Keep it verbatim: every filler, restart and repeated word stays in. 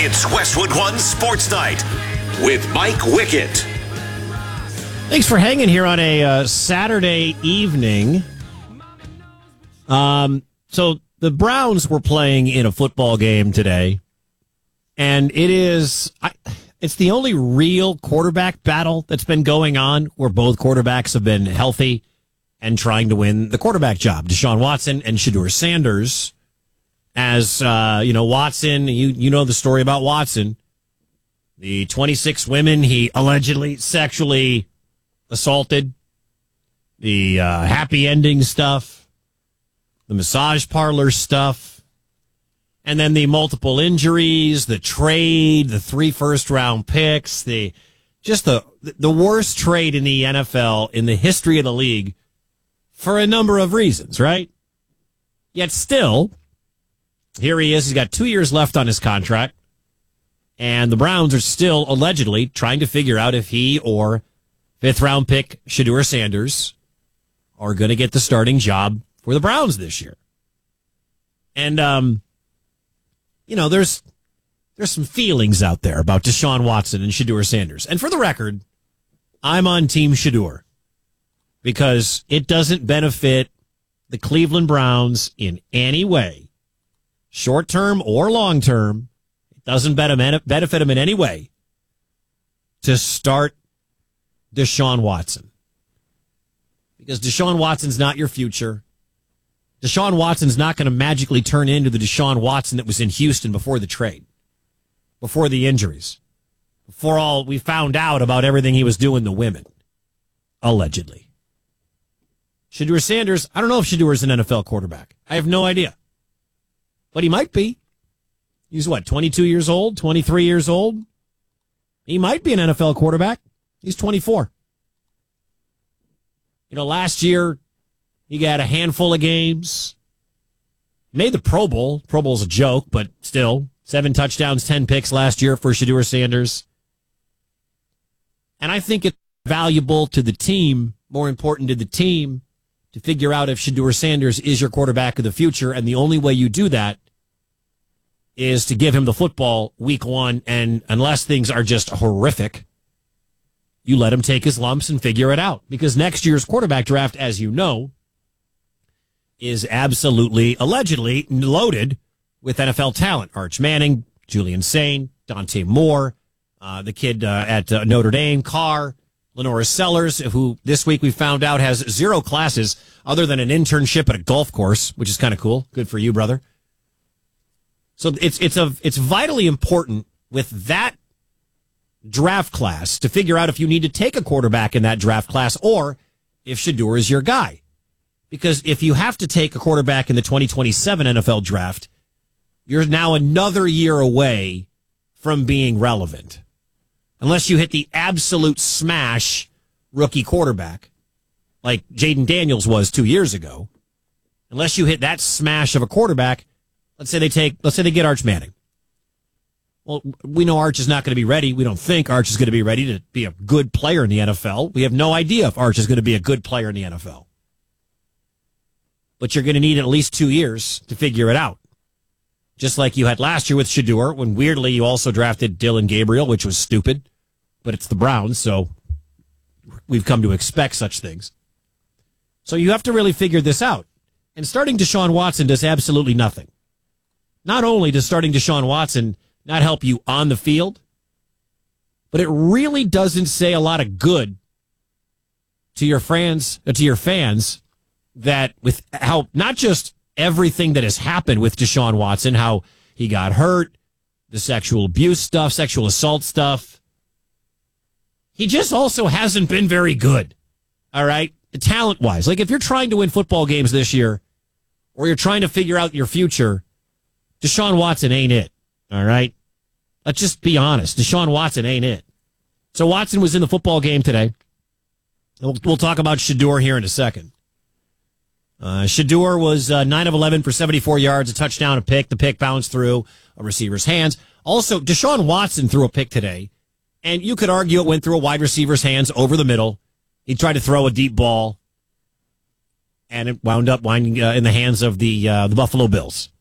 It's Westwood One Sports Night with Mike Wickett. Thanks for hanging here on a uh, Saturday evening. Um, so the Browns were playing in a football game today, and it is I, it's the only real quarterback battle that's been going on where both quarterbacks have been healthy and trying to win the quarterback job. Deshaun Watson and Shedeur Sanders. As, uh, you know, Watson, you, you know the story about Watson. The twenty-six women he allegedly sexually assaulted. The uh, happy ending stuff. The massage parlor stuff. And then the multiple injuries, the trade, the three first-round picks, the just the the worst trade in the N F L in the history of the league for a number of reasons, right? Yet still, here he is. He's got two years left on his contract. And the Browns are still allegedly trying to figure out if he or fifth-round pick Shedeur Sanders are going to get the starting job for the Browns this year. And, um, you know, there's there's some feelings out there about Deshaun Watson and Shedeur Sanders. And for the record, I'm on Team Shedeur because it doesn't benefit the Cleveland Browns in any way. Short-term or long-term, it doesn't benefit him in any way to start Deshaun Watson. Because Deshaun Watson's not your future. Deshaun Watson's not going to magically turn into the Deshaun Watson that was in Houston before the trade, before the injuries, before all we found out about everything he was doing to women, allegedly. Shedeur Sanders, I don't know if Shedeur is an N F L quarterback. I have no idea. But he might be. He's what, twenty-two years old, twenty-three years old? He might be an N F L quarterback. He's twenty-four. You know, last year, he got a handful of games. Made the Pro Bowl. Pro Bowl's a joke, but still. Seven touchdowns, ten picks last year for Shedeur Sanders. And I think it's valuable to the team, more important to the team, to figure out if Shedeur Sanders is your quarterback of the future. And the only way you do that is to give him the football week one. And unless things are just horrific, you let him take his lumps and figure it out. Because next year's quarterback draft, as you know, is absolutely, allegedly loaded with N F L talent. Arch Manning, Julian Sain, Dante Moore, uh, the kid uh, at uh, Notre Dame, Carr, Lenora Sellers, who this week we found out has zero classes other than an internship at a golf course, which is kind of cool. Good for you, brother. So it's it's a it's vitally important with that draft class to figure out if you need to take a quarterback in that draft class or if Shedeur is your guy. Because if you have to take a quarterback in the twenty twenty-seven N F L draft, you're now another year away from being relevant. Unless you hit the absolute smash rookie quarterback, like Jaden Daniels was two years ago. Unless you hit that smash of a quarterback, let's say they take, let's say they get Arch Manning. Well, we know Arch is not going to be ready. We don't think Arch is going to be ready to be a good player in the N F L. We have no idea if Arch is going to be a good player in the N F L. But you're going to need at least two years to figure it out. Just like you had last year with Shedeur, when weirdly you also drafted Dylan Gabriel, which was stupid. But it's the Browns, so we've come to expect such things. So you have to really figure this out. And starting Deshaun Watson does absolutely nothing. Not only does starting Deshaun Watson not help you on the field, but it really doesn't say a lot of good to your fans, to your fans, that with how not just everything that has happened with Deshaun Watson, how he got hurt, the sexual abuse stuff, sexual assault stuff. He just also hasn't been very good. All right. Talent wise, like if you're trying to win football games this year or you're trying to figure out your future, Deshaun Watson ain't it. All right. Let's just be honest. Deshaun Watson ain't it. So Watson was in the football game today. We'll, we'll talk about Shedeur here in a second. Uh, Shedeur was uh, nine of eleven for seventy-four yards, a touchdown, a pick. The pick bounced through a receiver's hands. Also, Deshaun Watson threw a pick today, and you could argue it went through a wide receiver's hands over the middle. He tried to throw a deep ball, and it wound up winding uh, in the hands of the uh, the Buffalo Bills.